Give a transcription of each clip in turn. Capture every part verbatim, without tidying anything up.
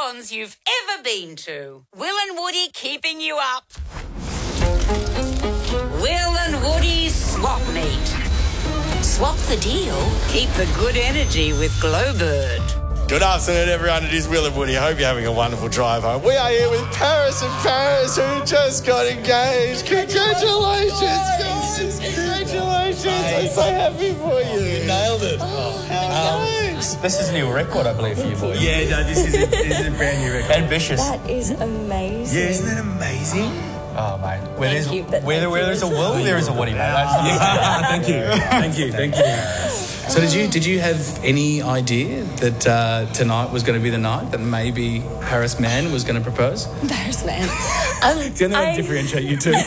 salons you've ever been to. Will and Woody keeping you up. Will and Woody's Swap Meet. Swap the deal, keep the good energy with Glowbird. Good afternoon, everyone. It is Will and Woody. I hope you're having a wonderful drive home. We are here with Paris and Paris, who just got engaged. Congratulations, guys. Congratulations. I'm so happy for you. You nailed it. Oh, how nice. This is a new record, I believe, for you boys. Yeah, no, this is a, this is a brand new record. Ambitious. That is amazing. Yeah, isn't that amazing? Oh, mate. Where there's, you, but where, thank where you. there's a will, there is a Woody, mate. That's Thank you, thank you, thank you. So did you did you have any idea that uh, tonight was going to be the night that maybe Paris Man was going to propose? Paris Man. Um, It's the only way I, to differentiate you two.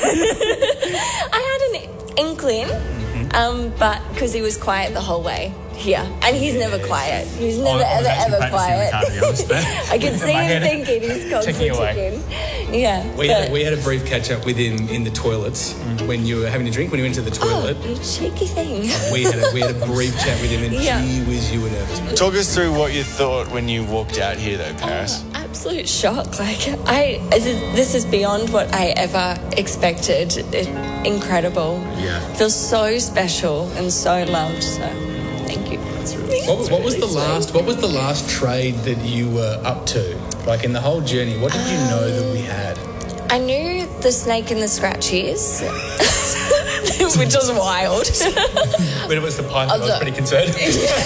I had an inkling, um, but because he was quiet the whole way here, and he's never quiet. He's never I was ever actually ever quiet. practicing the car, to be honest, but- I can see My him head thinking he's constantly ticking away. ticking. Yeah, We but, had, we had a brief catch up with him in the toilets when you were having a drink, when you went to the toilet. oh, you cheeky thing. We had a, we had a brief chat with him, and Yeah. gee whiz, you were nervous. mate. Talk us through what you thought when you walked out here, though, Paris. Oh, absolute shock. Like I, this is beyond what I ever expected. It, incredible. Yeah. Feels so special and so loved. So, thank you. What, was- what was the Really sweet. last? What was the last trade that you were up to? Like in the whole journey, what did you know that we had? I knew the snake and the scratchies, which was wild. When it was the python, I was Although- pretty concerned.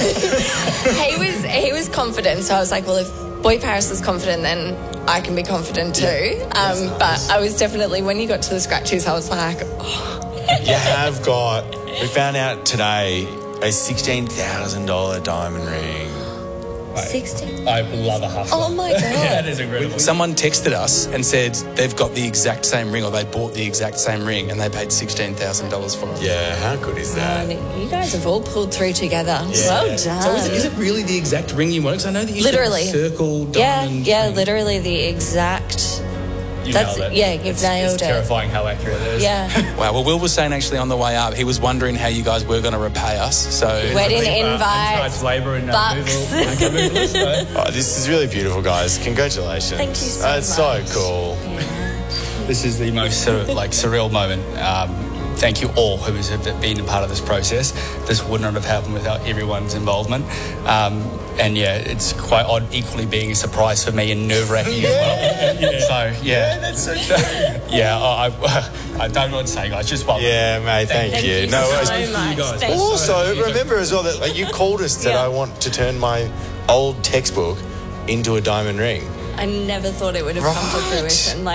he was he was confident, so I was like, well, if Boy Paris is confident, then I can be confident too. Um, but I was definitely, when you got to the scratchies, I was like, oh. You have got, we found out today, a sixteen thousand dollars diamond ring. sixteen. I love a hustle. Oh my god. That is incredible. Someone texted us and said they've got the exact same ring, or they bought the exact same ring, and they paid sixteen thousand dollars for it. Yeah, how good is that? And you guys have all pulled through together. Well done. So is it, is it really the exact ring you wanted? Because I know that you Literally. said circle yeah, diamond. yeah, ring. literally the exact. You That's nailed it. yeah, you've it's, nailed it's it. terrifying how accurate it is. Yeah. Wow. Well, Will was saying actually on the way up, he was wondering how you guys were going to repay us. So Wedding Uh, invites, Tonight's labour and uh, bucks. moval. Okay, moval, so. Oh, this is really beautiful, guys. Congratulations. Thank you so That's much. so cool. This is the most sur- like surreal moment. Um, thank you all who has been a part of this process. This would not have happened without everyone's involvement. Um, and yeah, it's quite odd equally being a surprise for me and nerve-wracking as well. So yeah, that's so true. yeah, I, I, I don't know what to say, guys. Just well, Yeah, mate, thank, Thank you. you No so worries. much. guys. Thank you. Also, remember as well that like, you called us that Yeah. I want to turn my old textbook into a diamond ring. I never thought it would have come to Right. fruition. Like,